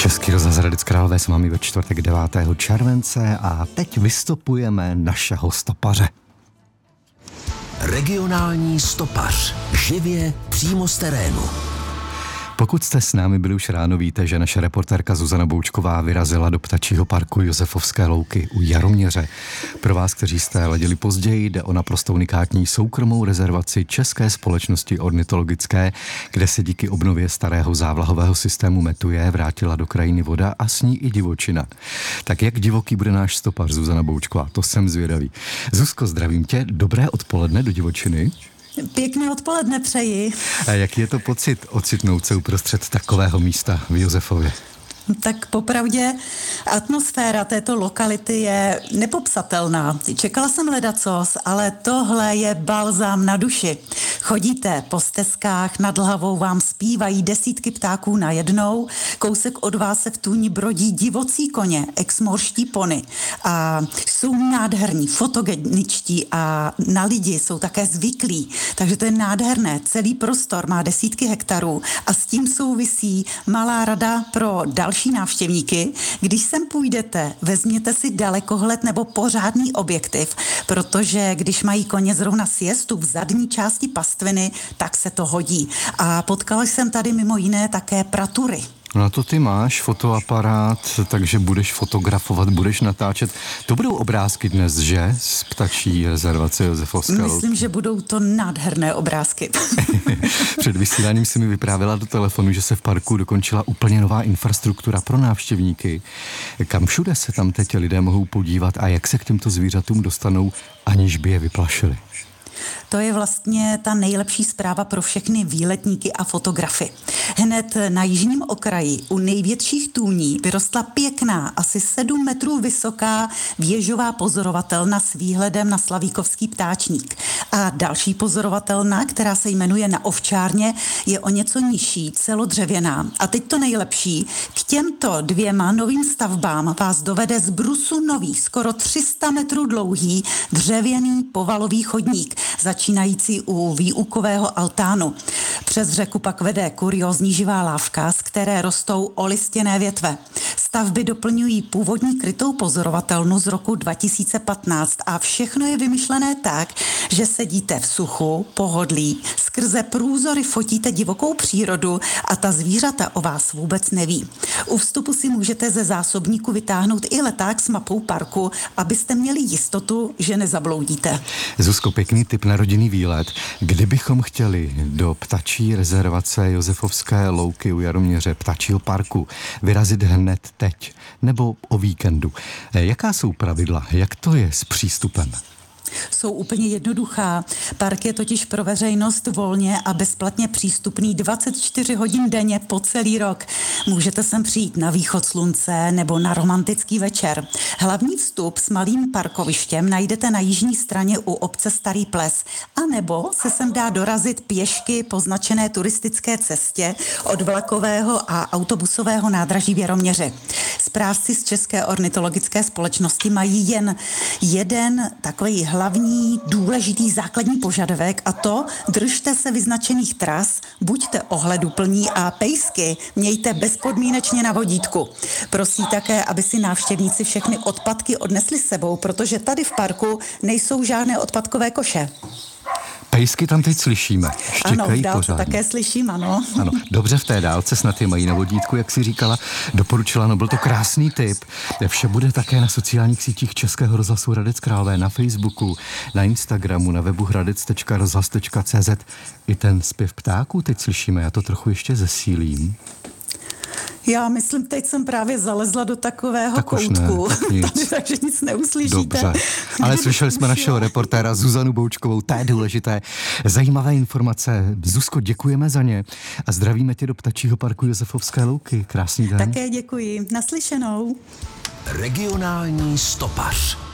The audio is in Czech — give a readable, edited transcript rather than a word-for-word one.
Český rozhlas Hradec Králové s vámi ve čtvrtek 9. července a teď vystopujeme našeho stopaře. Regionální stopař. Živě přímo z terénu. Pokud jste s námi byli už ráno, víte, že naše reportérka Zuzana Boučková vyrazila do ptačího parku Josefovské louky u Jaroměře. Pro vás, kteří jste letěli později, jde o naprosto unikátní soukromou rezervaci České společnosti ornitologické, kde se díky obnově starého závlahového systému metuje vrátila do krajiny voda a s ní i divočina. Tak jak divoký bude náš stopař Zuzana Boučková, to jsem zvědavý. Zuzko, zdravím tě, dobré odpoledne do divočiny. Pěkné odpoledne přeji. A jaký je to pocit ocitnout se uprostřed takového místa v Josefově? Tak popravdě atmosféra této lokality je nepopsatelná. Čekala jsem ledacos, ale tohle je balzám na duši. Chodíte po stezkách, nad hlavou vám zpívají desítky ptáků najednou, kousek od vás se v tůni brodí divocí koně, exmorští pony a jsou nádherní, fotogeničtí a na lidi jsou také zvyklí, takže to je nádherné. Celý prostor má desítky hektarů a s tím souvisí malá rada pro další návštěvníky. Když sem půjdete, vezměte si dalekohled nebo pořádný objektiv, protože když mají koně zrovna siestu v zadní části pastviny, tak se to hodí. A potkala jsem tady mimo jiné také pratury. No to ty máš fotoaparát, takže budeš fotografovat, budeš natáčet. To budou obrázky dnes, že? Z ptačí rezervace Josefovské louky. Myslím, že budou to nádherné obrázky. Před vysíláním si mi vyprávěla do telefonu, že se v parku dokončila úplně nová infrastruktura pro návštěvníky. Kam všude se tam teď lidé mohou podívat a jak se k těmto zvířatům dostanou, aniž by je vyplašili? To je vlastně ta nejlepší zpráva pro všechny výletníky a fotografy. Hned na jižním okraji u největších tůní vyrostla pěkná, asi 7 metrů vysoká věžová pozorovatelna s výhledem na Slavíkovský ptáčník. A další pozorovatelna, která se jmenuje Na ovčárně, je o něco nižší, celodřevěná. A teď to nejlepší. K těmto 2 novým stavbám vás dovede z brusu nový, skoro 300 metrů dlouhý dřevěný povalový chodník, začínající u výukového altánu. Přes řeku pak vede kuriózní živá lávka, z které rostou olistěné větve. Stavby doplňují původní krytou pozorovatelnu z roku 2015 a všechno je vymyšlené tak, že sedíte v suchu, pohodlí, skrze průzory fotíte divokou přírodu a ta zvířata o vás vůbec neví. U vstupu si můžete ze zásobníku vytáhnout i leták s mapou parku, abyste měli jistotu, že nezabloudíte. Zuzko, pěkný tip na rodinný výlet. Kdybychom chtěli do ptačí rezervace Josefovské louky u Jaroměře, ptačího parku, vyrazit hned teď nebo o víkendu, jaká jsou pravidla? Jak to je s přístupem? Jsou úplně jednoduchá. Park je totiž pro veřejnost volně a bezplatně přístupný 24 hodin denně po celý rok. Můžete sem přijít na východ slunce nebo na romantický večer. Hlavní vstup s malým parkovištěm najdete na jižní straně u obce Starý Ples. A nebo se sem dá dorazit pěšky po značené turistické cestě od vlakového a autobusového nádraží v Jaroměři. Správci z České ornitologické společnosti mají jen jeden takový hlavní, důležitý základní požadavek a to držte se vyznačených tras, buďte ohleduplní a pejsky mějte bezpodmínečně na vodítku. Prosí také, aby si návštěvníci všechny odpadky odnesli s sebou, protože tady v parku nejsou žádné odpadkové koše. Pejsky tam teď slyšíme. Štěkají ano, v dálce pořádně. také slyším, ano. Ano, dobře, v té dálce snad je mají na vodítku, jak si říkala, doporučila, no byl to krásný tip. Vše bude také na sociálních sítích Českého rozhlasu Hradec Králové, na Facebooku, na Instagramu, na webu hradec.rozhlas.cz. I ten zpěv ptáků teď slyšíme, já to trochu ještě zesílím. Já myslím, teď jsem právě zalezla do takového tak koutku, ne, takže nic neuslyšíte. Dobře, ale slyšeli jsme našeho reportéra Zuzanu Boučkovou, to je důležité. Zajímavé informace. Zuzko, děkujeme za ně a zdravíme tě do ptačího parku Josefovské louky. Krásný den. Také děkuji. Naslyšenou. Regionální stopař.